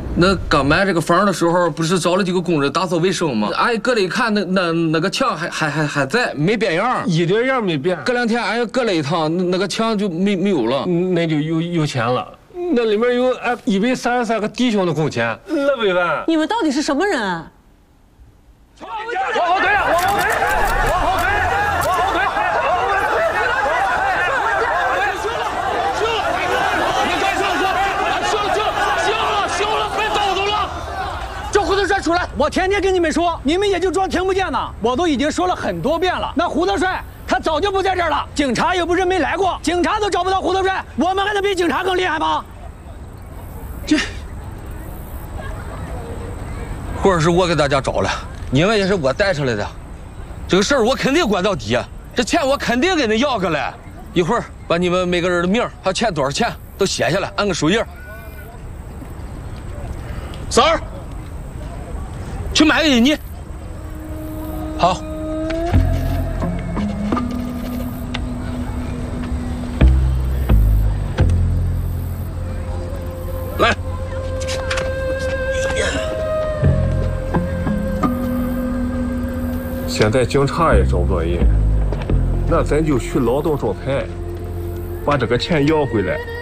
那刚买这个房的时候，不是找了几个工人打扫卫生吗？俺搁了一看，那个墙还在，没变样， 一点样没变。 隔2天俺又搁了一趟，那个墙就没有了。 那就有钱了。那里面有俺133个弟兄的工钱，200万。 你们到底是什么人？ 往后退，往后退，往后退，往后退，你干什么？行了，别叨叨了，叫胡德帅出来。 我天天跟你们说，你们也就装听不见呢。我都已经说了很多遍了。那胡德帅他早就不在这儿了，警察又不是没来过，警察都找不到胡德帅，我们还能比警察更厉害吗？ 活儿是我给大家找了，你们也是我带出来的，这个事儿我肯定管到底，这钱我肯定给你要过来。一会儿把你们每个人的名还有欠多少钱都写下来，按个手印。三儿，去买个印泥。好。来。 现在警察也找不到人，那咱就去劳动仲裁，把这个钱要回来。